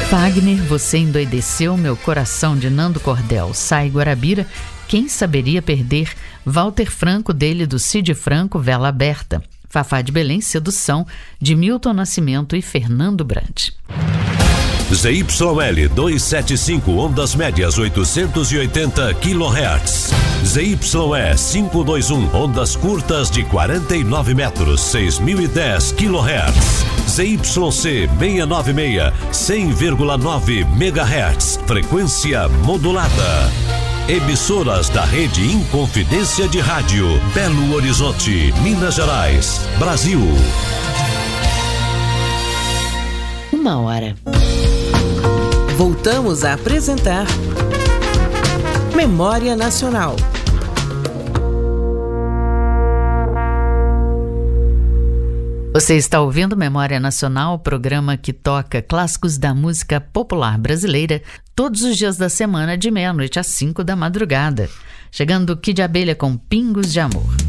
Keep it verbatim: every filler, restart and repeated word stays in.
Fagner, Você Endoideceu Meu Coração, de Nando Cordel. Sai Guarabira, Quem Saberia Perder. Walter Franco, dele do Cid Franco, Vela Aberta. Fafá de Belém, Sedução, de Milton Nascimento e Fernando Brant. Z Y L duzentos e setenta e cinco, ondas médias oitocentos e oitenta quilohertz. Z Y E quinhentos e vinte e um, ondas curtas de quarenta e nove metros, seis mil e dez quilohertz. Z Y C seiscentos e noventa e seis, cem vírgula nove megahertz, frequência modulada. Emissoras da Rede Inconfidência de Rádio, Belo Horizonte, Minas Gerais, Brasil. Uma hora. Voltamos a apresentar Memória Nacional. Você está ouvindo Memória Nacional, programa que toca clássicos da música popular brasileira todos os dias da semana, de meia-noite às cinco da madrugada. Chegando Kid Abelha com Pingos de Amor.